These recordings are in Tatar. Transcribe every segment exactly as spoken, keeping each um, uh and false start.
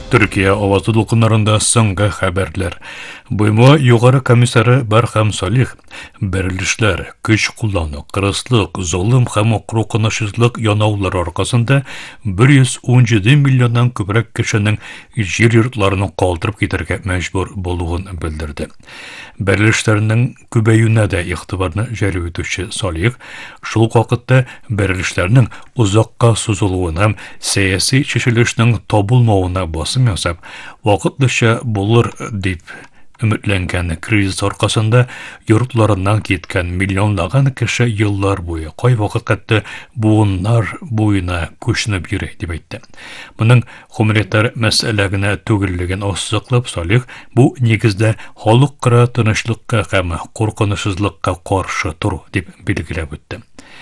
Türkiye avazı dolkınlarında соңгы хәбәрләр. Быйма югары комиссары Бархам Салих бәрелешләр, көч куллану, кырыслык, золым һәм куркынычсызлык янаулар аркасында бер йөз ун җиде миллионнан күбрәк кешенең җир йортларын калдырып китәргә мәҗбүр булуын белдерде. Бәрелешләрнең күбәюенә дә игътибарны җәлеп итүче Салих шул ук вакытта бәрелешләрнең узакка сузылуына һәм сәяси чишелешнең табылмавына басым ясап, вакытлыча булыр дип өметләнгән кризис аркасында йортларыннан киткән миллионлаган кеше еллар буе кай вакытта буыннар буена күченеп йөри дип әйтте. Моның гуманитар мәсьәлә генә түгеллеген ассыклап Салих бу нигездә халыкара тынычлыкка һәм куркынычсызлыкка каршы туру дип билгеләп үтте.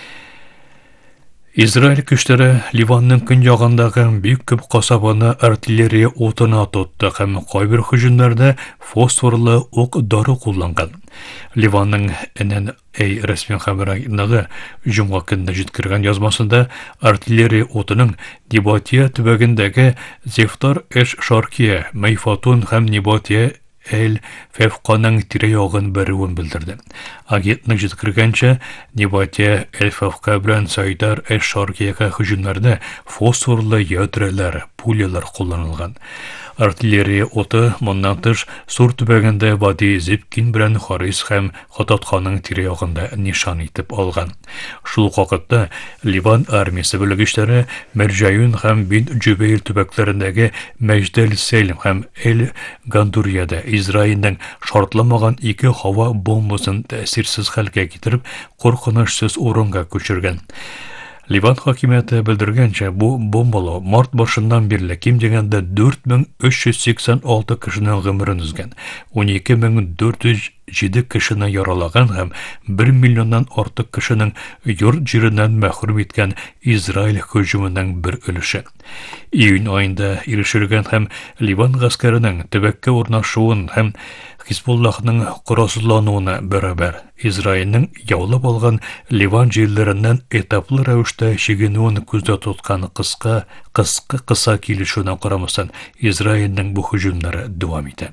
Израиль көчләре Ливанның көньягындагы бик күп касабаны артиллерия отына тотты һәм кайбер һөҗүмнәрдә фосфорлы ок дары кулланган. Ливанның энен эй рәсми хәбәрнамәсендә җомга көнне җиткергән язмасында артиллерия отының Небатия төбәгендәге Зефтар эш-Шаркия, Майфатун һәм Небатия Эль Февканың тирә-ягын бәрүен белдерде. Агентлык җиткергәнчә, Небатия Эль Февка белән Сайдар эш-Шаркиягә һөҗүмнәрдә фосфорлы ядрәләр, пулялар кулланылган. Артиллерия оты моннан тыш Сур төбәгендә Вади Зипкин белән Харис һәм Хататханың тирә-ягында нишан итеп алган. Шул вакытта Ливан армиясе белгечләре Мәрҗәюн һәм Бин Җубейл төбәкләрендәге Мәҗдәл Сәлим һәм Эль Гандурияда Израильнең шартламаган ике һава бомбасын тәэсирсез хәлгә китереп, куркынычсыз урынга күчергән. Ливан хакимияте белдергәнчә, бу бомбалау март башыннан бирле ким дигәндә дүрт мең өч йөз сиксән алты кешенең гомерен узган, ун ике мең дүрт йөз җиде кешене яралаган һәм бер миллионнан артык кешенең йорт җиреннән мәхрүм иткән Израиль һөҗүменең бер өлеше. Июнь аенда ирешелгән һәм Ливан гаскәренең төбәккә урнашуын һәм Хизбуллахның коралсызлануына бәрабәр Израильнең яулап алган Ливан җирләреннән этаплы рәвештә чигенүен күздә тоткан кыска кыска кыса килешүенә карамастан Израильнең бу һөҗүмнәре дәвам итә.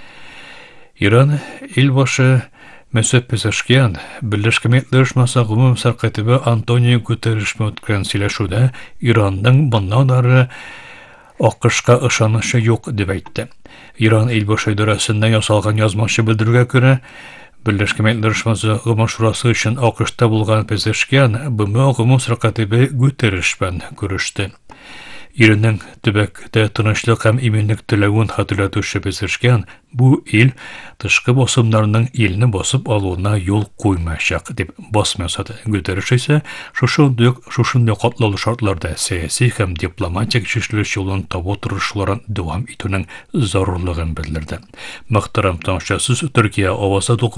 Иран илбашы Месеп Пезешкиян Берләшкән Милләтләр Оешмасы гомумсәр катибы Антонио Гутерриш үткәргән сөйләшүдә Иранның моннан ары АКШка ышанышы юк дип әйтте. Иран илбашы идарәсеннән ясалган язмашы белдерүгә күрә, Берләшкән Милләтләр Оешмасы гомум шурасы өчен АКШта булган Пезешкиян БМО гомумсәр катибы Гутерриш белән күреште. Иреннең төбәктә тынычлык һәм иминлек теләвен хәтерләтүче Пезешкиян бу ил тышкы басымнарның илне басып алуына юл куймаячак дип басма ясады. Гутерриш исә шушындый шушындый катлаулы шартларда сәяси һәм дипломатик чишелеш юлын табу тырышларын дәвам итүнең зарурлыгын белдерде. Мөхтәрәм тамашачы, Төркия авазы